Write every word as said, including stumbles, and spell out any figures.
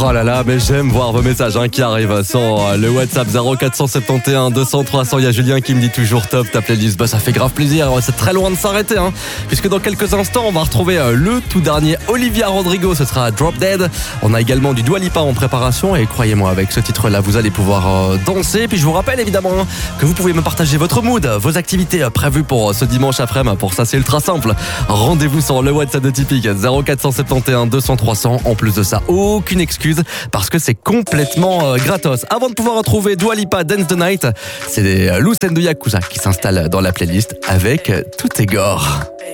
Oh là là, mais j'aime voir vos messages hein, qui arrivent sur le WhatsApp zéro quatre cent soixante et onze deux cents trois cents. Il y a Julien qui me dit toujours top ta playlist. Bah ça fait grave plaisir. C'est très loin de s'arrêter hein, puisque dans quelques instants on va retrouver le tout dernier Olivia Rodrigo. Ce sera Drop Dead. On a également du Dua Lipa en préparation et croyez-moi avec ce titre-là vous allez pouvoir euh, danser. Puis je vous rappelle évidemment hein, que vous pouvez me partager votre mood, vos activités prévues pour ce dimanche après-midi. Pour ça c'est ultra simple. Rendez-vous sur le WhatsApp de Tipeee zéro quatre cent soixante et onze deux cents trois cents. En plus de ça, aucune excuse parce que c'est complètement euh, gratos. Avant de pouvoir retrouver Dua Lipa Dance the Night, c'est Loose and Yakuza qui s'installe dans la playlist avec Tout est gore.